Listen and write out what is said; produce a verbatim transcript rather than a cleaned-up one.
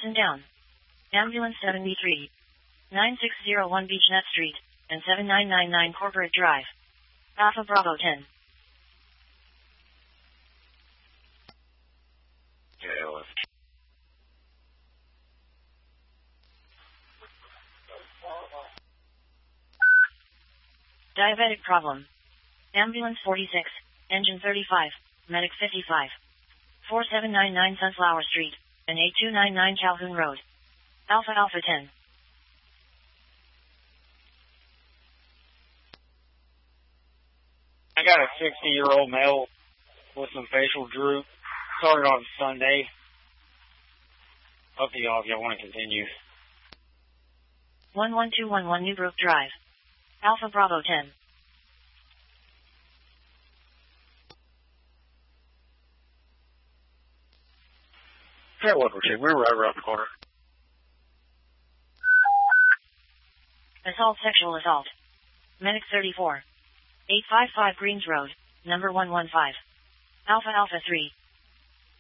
Madison down. Ambulance seventy-three. nine six zero one Beechnet Street, and seven nine nine nine Corporate Drive. Alpha Bravo ten. Diabetic problem. Ambulance forty-six, engine thirty-five, medic fifty-five. four seven nine nine Sunflower Street, and eight two nine nine Calhoun Road. Alpha Alpha ten. I got a sixty-year-old male with some facial droop. Started on Sunday. Up to y'all if y'all want to continue. one one two one one Newbrook Drive. Alpha Bravo ten. Yeah, look, we're right around the corner. Assault sexual assault. Medic thirty-four. eight five five Greens Road, number one one five. Alpha Alpha three.